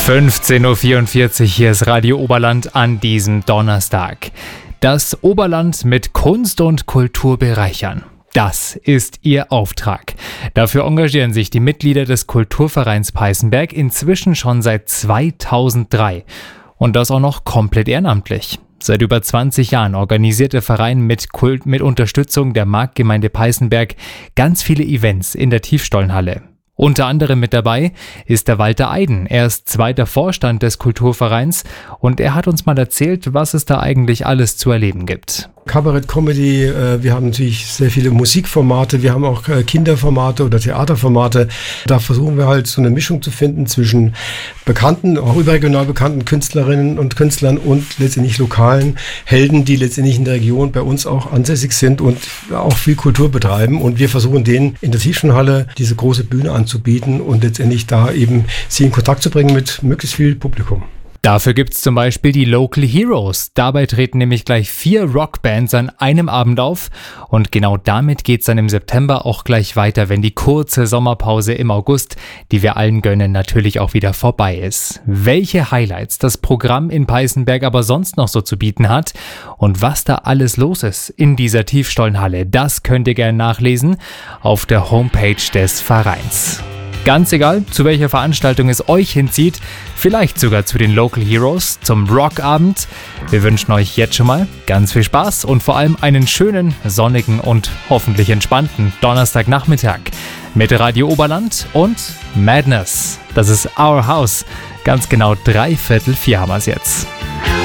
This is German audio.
15.44 Uhr, hier ist Radio Oberland an diesem Donnerstag. Das Oberland mit Kunst und Kultur bereichern. Das ist ihr Auftrag. Dafür engagieren sich die Mitglieder des Kulturvereins Peißenberg inzwischen schon seit 2003. Und das auch noch komplett ehrenamtlich. Seit über 20 Jahren organisiert der Verein mit Unterstützung der Marktgemeinde Peißenberg ganz viele Events in der Tiefstollenhalle. Unter anderem mit dabei ist der Walter Eiden. Er ist zweiter Vorstand des Kulturvereins und er hat uns mal erzählt, was es da eigentlich alles zu erleben gibt. Kabarett, Comedy, wir haben natürlich sehr viele Musikformate, wir haben auch Kinderformate oder Theaterformate. Da versuchen wir halt so eine Mischung zu finden zwischen bekannten, auch überregional bekannten Künstlerinnen und Künstlern und letztendlich lokalen Helden, die letztendlich in der Region bei uns auch ansässig sind und auch viel Kultur betreiben. Und wir versuchen denen in der Tiefstollenhalle diese große Bühne anzubieten und letztendlich da eben sie in Kontakt zu bringen mit möglichst viel Publikum. Dafür gibt's zum Beispiel die Local Heroes. Dabei treten nämlich gleich 4 Rockbands an einem Abend auf. Und genau damit geht's dann im September auch gleich weiter, wenn die kurze Sommerpause im August, die wir allen gönnen, natürlich auch wieder vorbei ist. Welche Highlights das Programm in Peißenberg aber sonst noch so zu bieten hat und was da alles los ist in dieser Tiefstollenhalle, das könnt ihr gerne nachlesen auf der Homepage des Vereins. Ganz egal, zu welcher Veranstaltung es euch hinzieht, vielleicht sogar zu den Local Heroes, zum Rockabend. Wir wünschen euch jetzt schon mal ganz viel Spaß und vor allem einen schönen, sonnigen und hoffentlich entspannten Donnerstagnachmittag mit Radio Oberland und Madness. Das ist Our House. Ganz genau 3/4 haben wir es jetzt.